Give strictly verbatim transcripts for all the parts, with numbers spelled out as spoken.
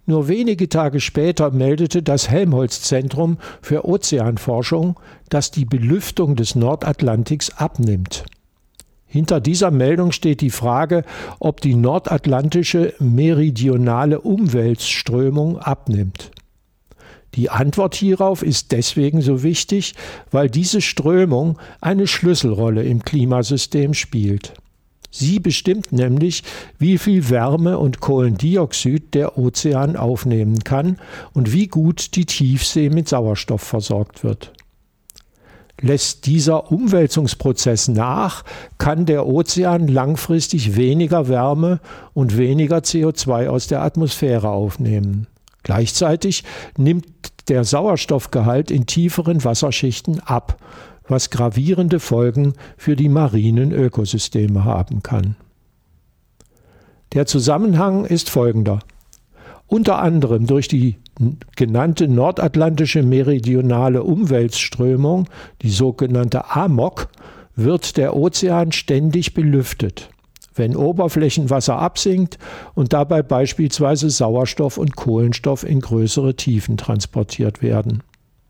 Nur wenige Tage später meldete das Helmholtz-Zentrum für Ozeanforschung, dass die Belüftung des Nordatlantiks abnimmt. Hinter dieser Meldung steht die Frage, ob die nordatlantische meridionale Umweltströmung abnimmt. Die Antwort hierauf ist deswegen so wichtig, weil diese Strömung eine Schlüsselrolle im Klimasystem spielt. Sie bestimmt nämlich, wie viel Wärme und Kohlendioxid der Ozean aufnehmen kann und wie gut die Tiefsee mit Sauerstoff versorgt wird. Lässt dieser Umwälzungsprozess nach, kann der Ozean langfristig weniger Wärme und weniger C O zwei aus der Atmosphäre aufnehmen. Gleichzeitig nimmt der Sauerstoffgehalt in tieferen Wasserschichten ab, was gravierende Folgen für die marinen Ökosysteme haben kann. Der Zusammenhang ist folgender. Unter anderem durch die genannte nordatlantische meridionale Umweltströmung, die sogenannte A M O C, wird der Ozean ständig belüftet, wenn Oberflächenwasser absinkt und dabei beispielsweise Sauerstoff und Kohlenstoff in größere Tiefen transportiert werden.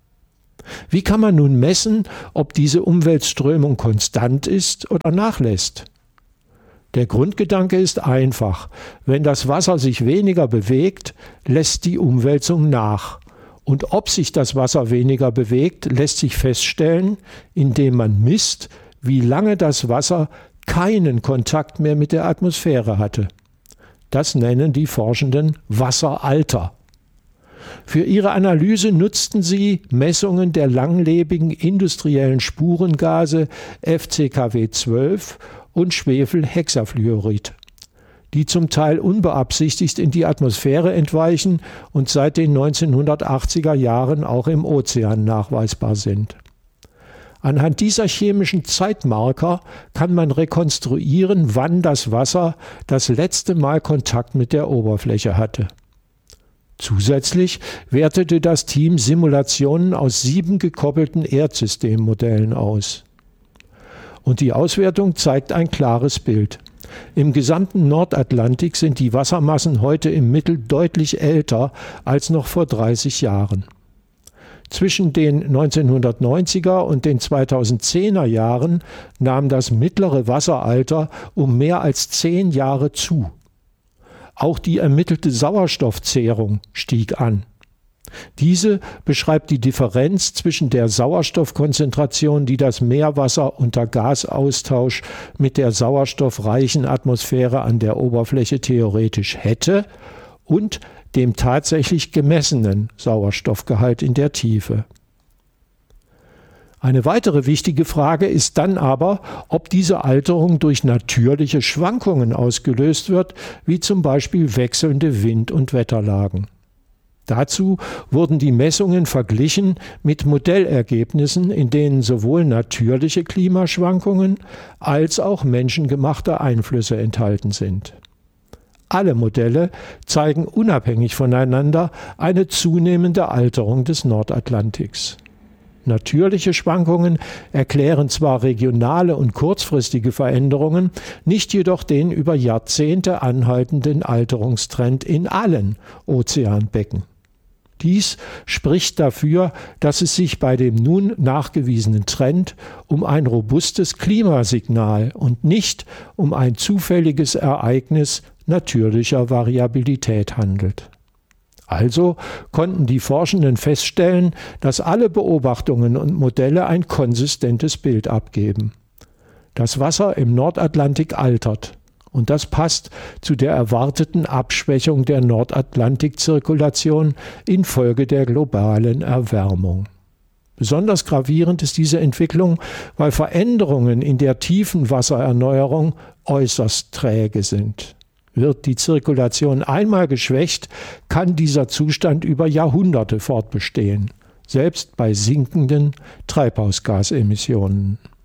Wie kann man nun messen, ob diese Umweltströmung konstant ist oder nachlässt? Der Grundgedanke ist einfach. Wenn das Wasser sich weniger bewegt, lässt die Umwälzung nach. Und ob sich das Wasser weniger bewegt, lässt sich feststellen, indem man misst, wie lange das Wasser keinen Kontakt mehr mit der Atmosphäre hatte. Das nennen die Forschenden Wasseralter. Für ihre Analyse nutzten sie Messungen der langlebigen industriellen Spurengase F C K W zwölf und Schwefelhexafluorid, die zum Teil unbeabsichtigt in die Atmosphäre entweichen und seit den neunzehnhundertachtziger Jahren auch im Ozean nachweisbar sind. Anhand dieser chemischen Zeitmarker kann man rekonstruieren, wann das Wasser das letzte Mal Kontakt mit der Oberfläche hatte. Zusätzlich wertete das Team Simulationen aus sieben gekoppelten Erdsystemmodellen aus. Und die Auswertung zeigt ein klares Bild. Im gesamten Nordatlantik sind die Wassermassen heute im Mittel deutlich älter als noch vor dreißig Jahren. Zwischen den neunzehnhundertneunziger und den zweitausendzehner Jahren nahm das mittlere Wasseralter um mehr als zehn Jahre zu. Auch die ermittelte Sauerstoffzehrung stieg an. Diese beschreibt die Differenz zwischen der Sauerstoffkonzentration, die das Meerwasser unter Gasaustausch mit der sauerstoffreichen Atmosphäre an der Oberfläche theoretisch hätte, und dem tatsächlich gemessenen Sauerstoffgehalt in der Tiefe. Eine weitere wichtige Frage ist dann aber, ob diese Alterung durch natürliche Schwankungen ausgelöst wird, wie zum Beispiel wechselnde Wind- und Wetterlagen. Dazu wurden die Messungen verglichen mit Modellergebnissen, in denen sowohl natürliche Klimaschwankungen als auch menschengemachte Einflüsse enthalten sind. Alle Modelle zeigen unabhängig voneinander eine zunehmende Alterung des Nordatlantiks. Natürliche Schwankungen erklären zwar regionale und kurzfristige Veränderungen, nicht jedoch den über Jahrzehnte anhaltenden Alterungstrend in allen Ozeanbecken. Dies spricht dafür, dass es sich bei dem nun nachgewiesenen Trend um ein robustes Klimasignal und nicht um ein zufälliges Ereignis natürlicher Variabilität handelt. Also konnten die Forschenden feststellen, dass alle Beobachtungen und Modelle ein konsistentes Bild abgeben. Das Wasser im Nordatlantik altert. Und das passt zu der erwarteten Abschwächung der Nordatlantikzirkulation infolge der globalen Erwärmung. Besonders gravierend ist diese Entwicklung, weil Veränderungen in der tiefen Wassererneuerung äußerst träge sind. Wird die Zirkulation einmal geschwächt, kann dieser Zustand über Jahrhunderte fortbestehen, selbst bei sinkenden Treibhausgasemissionen.